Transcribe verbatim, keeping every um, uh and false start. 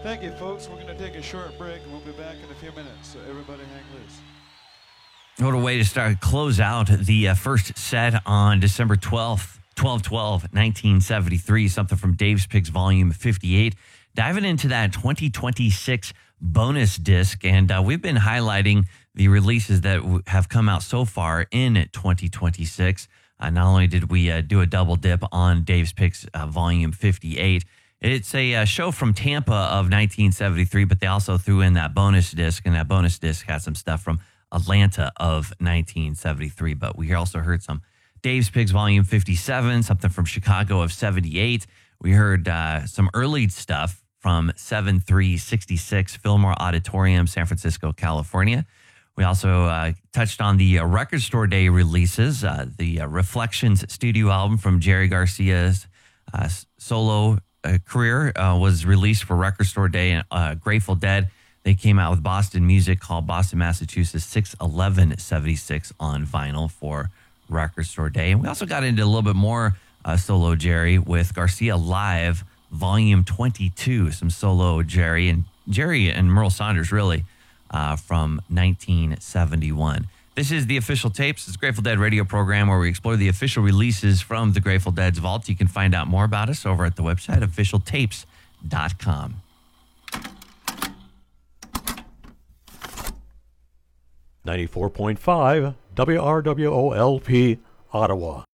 Thank you, folks. We're going to take a short break, and we'll be back in a few minutes. So everybody hang loose. What a way to start, close out the uh, first set on December twelfth, twelve twelve, nineteen seventy-three, something from Dave's Picks Volume fifty-eight. Diving into that twenty twenty-six bonus disc, and uh, we've been highlighting the releases that w- have come out so far in twenty twenty-six. Uh, not only did we uh, do a double dip on Dave's Picks uh, Volume fifty-eight, it's a uh, show from Tampa of nineteen seventy-three, but they also threw in that bonus disc, and that bonus disc had some stuff from Atlanta of nineteen seventy-three. But we also heard some Dave's Picks Volume fifty-seven, something from Chicago of seventy-eight. We heard uh, some early stuff from seven three sixty-six, Fillmore Auditorium, San Francisco, California. We also uh, touched on the uh, Record Store Day releases, uh, the uh, Reflections studio album from Jerry Garcia's uh, solo uh, career uh, was released for Record Store Day, and uh, Grateful Dead. They came out with Boston music called Boston, Massachusetts, six eleven seventy-six on vinyl for Record Store Day. And we also got into a little bit more uh, solo Jerry with Garcia Live, Volume twenty-two, some solo Jerry. And Jerry and Merle Saunders, really, uh, from nineteen seventy-one. This is the Official Tapes. It's a Grateful Dead radio program where we explore the official releases from the Grateful Dead's vault. You can find out more about us over at the website, official tapes dot com. ninety-four point five W R W O L P, Ottawa.